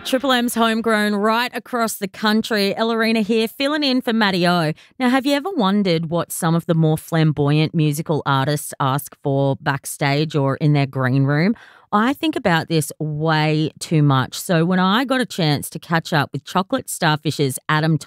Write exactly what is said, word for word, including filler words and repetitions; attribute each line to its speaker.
Speaker 1: Triple M's homegrown right across the country. Ellerina here, filling in for Matty O. Now, have you ever wondered what some of the more flamboyant musical artists ask for backstage or in their green room? I think about this way too much. So when I got a chance to catch up with Chocolate Starfish's Adam